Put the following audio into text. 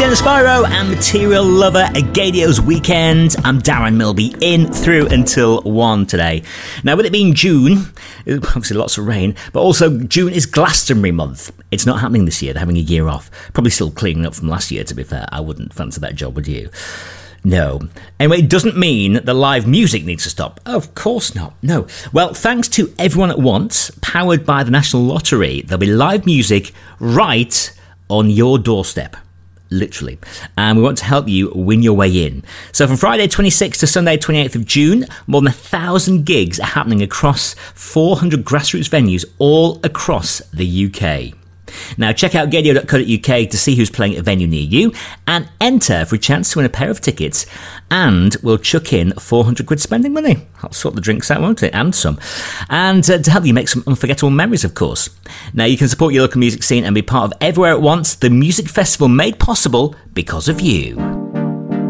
Jen Spyro and Material Lover, Gaydio's Weekend. I'm Darren Milby, in through until 1 today. Now, with it being June, obviously lots of rain, but also June is Glastonbury month. It's not happening this year, they're having a year off. Probably still cleaning up from last year, to be fair. I wouldn't fancy that job, would you? No. Anyway, it doesn't mean that live music needs to stop. Oh, of course not. No. Well, thanks to Everyone at Once, powered by the National Lottery, there'll be live music right on your doorstep. Literally. And we want to help you win your way in. So from Friday 26th to Sunday 28th of June, more than 1,000 gigs are happening across 400 grassroots venues all across the UK. Now check out gadio.co.uk to see who's playing at a venue near you and enter for a chance to win a pair of tickets, and we'll chuck in 400 quid spending money. I'll sort the drinks out, won't it? And some. And to help you make some unforgettable memories, of course. Now you can support your local music scene and be part of Everywhere at Once, the music festival made possible because of you.